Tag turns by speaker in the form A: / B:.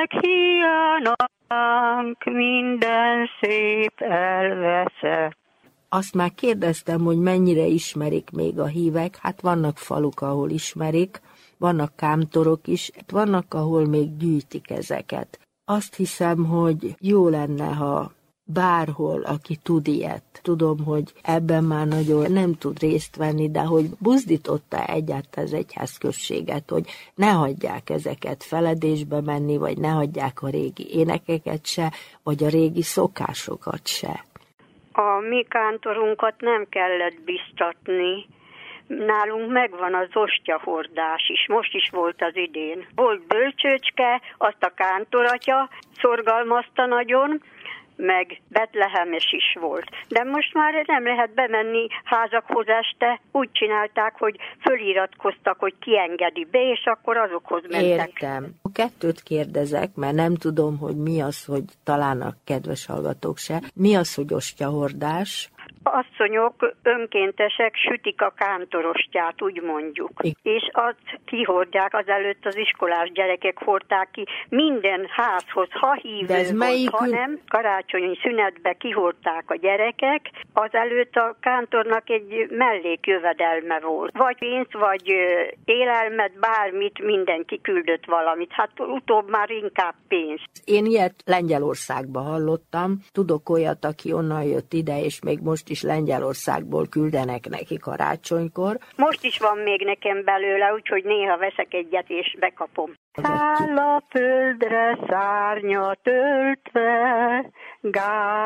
A: hívek hiánánk, minden szép elveszett.
B: Azt már kérdeztem, hogy mennyire ismerik még a hívek. Hát vannak faluk, ahol ismerik, vannak kámtorok is, vannak, ahol még gyűjtik ezeket. Azt hiszem, hogy jó lenne, ha bárhol, aki tud ilyet. Tudom, hogy ebben már nagyon nem tud részt venni, de hogy buzdította egyáltalán az egyházközséget, hogy ne hagyják ezeket feledésbe menni, vagy ne hagyják a régi énekeket se, vagy a régi szokásokat se.
A: A mi kántorunkat nem kellett biztatni. Nálunk megvan az ostyahordás is, most is volt az idén. Volt bölcsőcske, azt a kántoratya szorgalmazta nagyon, meg betlehemes is volt. De most már nem lehet bemenni házakhoz este, úgy csinálták, hogy föliratkoztak, hogy ki engedi be, és akkor azokhoz mentek.
B: Értem. Kettőt kérdezek, mert nem tudom, hogy mi az, hogy talán a kedves hallgatók se. Mi az, hogy ostyahordás?
A: Asszonyok önkéntesek sütik a kántorostját, úgy mondjuk. És azt kihordják, azelőtt az iskolás gyerekek hordták ki minden házhoz, ha hívő volt, ha nem, karácsonyi szünetbe kihordták a gyerekek, azelőtt a kántornak egy mellékjövedelme volt. Vagy pénzt, vagy élelmet, bármit, mindenki küldött valamit. Hát utóbb már inkább pénzt.
B: Én ilyet Lengyelországban hallottam, tudok olyat, aki onnan jött ide, és még most is Lengyelországból küldenek neki karácsonykor.
A: Most is van még nekem belőle, úgyhogy néha veszek egyet és bekapom. Száll a földre szárnyat öltve,